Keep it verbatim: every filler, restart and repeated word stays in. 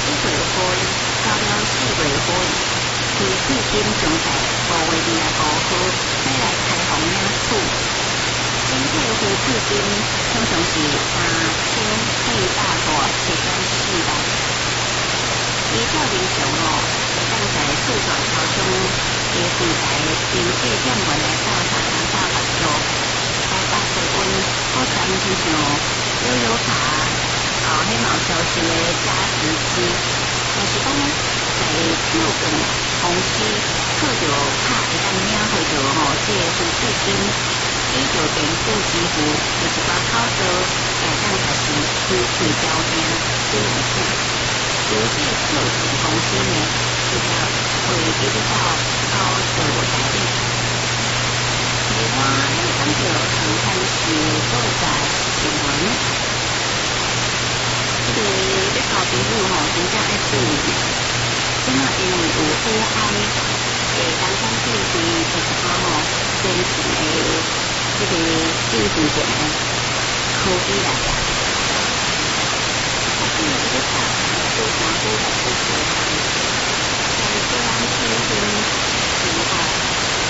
一月份到了四月份，其至今将在五月二十五号要来开放领取。整体付至金通常是三千四百五十点四万。依照民常哦，会当在四川超商的柜台经过店员来到查查大发票，来大水温好参亲像悠悠卡。哦，迄嘛有消息的加时机，但是讲在附近公司靠着卡会当领回着吼，即个付至金，依着电子支付，有一寡口座会当开始支付交定使用者。由这个特定公司呢，就要会比较高的待遇。另外，咱就谈谈是所在新闻。这个要交朋友吼，真正爱注意。即马因为有武汉诶，东方地区有一寡吼先进诶，这个技术性诶科技来啊，啊，这个这个大